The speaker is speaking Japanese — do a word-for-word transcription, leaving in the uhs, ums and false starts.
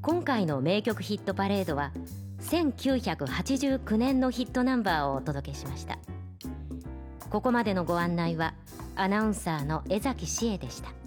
今回の名曲ヒットパレードはせんきゅうひゃくはちじゅうきゅうねんのヒットナンバーをお届けしました。ここまでのご案内はアナウンサーの江崎志恵でした。